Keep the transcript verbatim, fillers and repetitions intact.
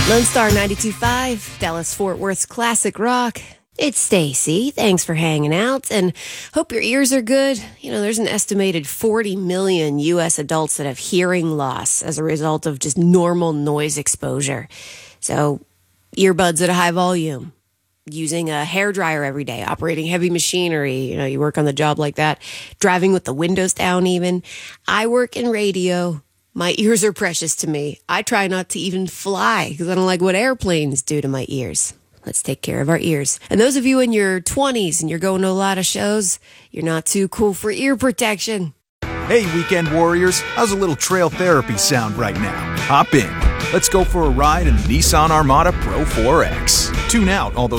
Lone Star ninety-two point five, Dallas-Fort Worth's classic rock. It's Stacy. Thanks for hanging out, and hope your ears are good. You know, there's an estimated forty million U S adults that have hearing loss as a result of just normal noise exposure. So, earbuds at a high volume, using a hairdryer every day, operating heavy machinery, you know, you work on the job like that, driving with the windows down even. I work in radio. My ears are precious to me. I try not to even fly because I don't like what airplanes do to my ears. Let's take care of our ears. And those of you in your twenties and you're going to a lot of shows, you're not too cool for ear protection. Hey, weekend warriors, how's a little trail therapy sound right now? Hop in. Let's go for a ride in the Nissan Armada Pro four X. Tune out all those